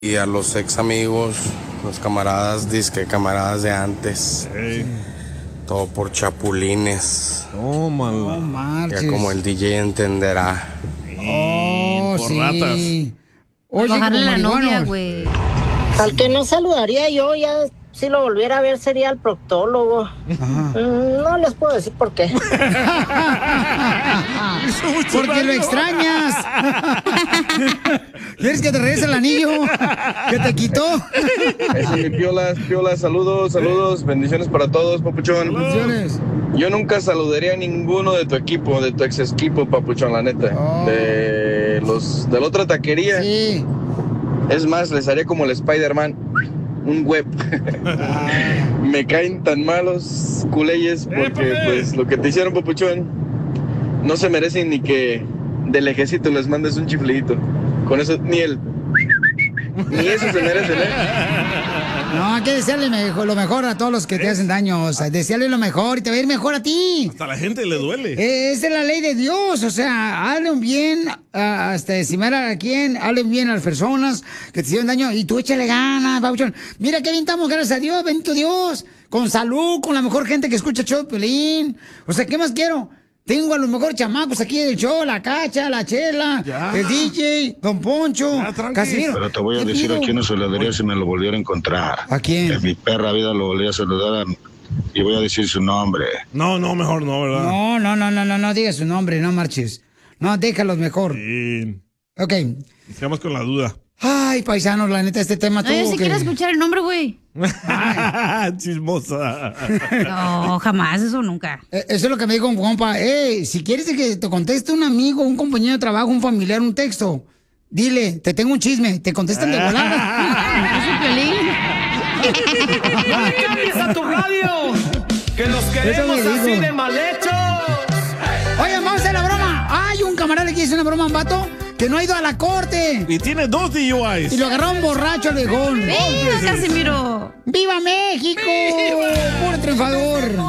Y a los ex amigos, los camaradas, disque camaradas de antes. Hey. Todo por chapulines. Tómala. No marches. Ya como el DJ entenderá. Por sí. ratas. Oye, Bajarle como la novia, marihuanos. güey. Al que no saludaría yo, ya si lo volviera a ver sería el proctólogo. No les puedo decir por qué. Porque lo extrañas. ¿Quieres que te regrese el anillo que te quitó? Eso es mi piolas, saludos, bendiciones para todos, papuchón. Bendiciones. Yo nunca saludaría a ninguno de tu equipo, de tu ex equipo, papuchón, la neta. De la otra taquería. Sí. Es más, les haría como el Spider-Man, un web. Me caen tan malos culeyes porque pues lo que te hicieron, papuchón, no se merecen ni que de lejecito les mandes un chiflidito. Con eso, ni eso se merecen, No, hay que desearle lo mejor a todos los que te hacen daño. O sea, desearle lo mejor y te va a ir mejor a ti. Hasta a la gente le duele. Esa es la ley de Dios. O sea, hazle un bien hasta estimar a quien, hazle un bien a las personas que te hicieron daño y tú échale ganas, babuchón. Mira qué bien estamos, gracias a Dios, bendito Dios. Con salud, con la mejor gente que escucha el show de Piolín. O sea, ¿qué más quiero? Tengo a los mejores chamacos aquí del show, la Cacha, la Chela, el DJ, Don Poncho, Casimiro. Pero te voy a decir a quién no se lo daría si me lo volviera a encontrar. ¿A quién? En mi perra vida lo volvería a saludar y voy a decir su nombre. No, mejor no, ¿verdad? No digas su nombre, no marches. No, déjalos mejor. Sí. Ok. Sigamos con la duda. Ay, paisanos, la neta, este tema No, yo sí que... quiero escuchar el nombre, güey. Chismosa. No, jamás, eso nunca. Eso es lo que me dijo un compa. Si quieres que te conteste un amigo, un compañero de trabajo, un familiar, un texto, dile, te tengo un chisme, te contestan de volada. Es un Piolín. ¡No le cambies a tu radio! ¡Que los queremos así de mal hechos! Oye, vamos a hacer la broma. Hay un camarada que hizo una broma a un vato que no ha ido a la corte. Y tiene 2 DUIs. Y lo agarraron borracho al viejón. ¡Viva, Casimiro! ¡Viva México! ¡Puro triunfador!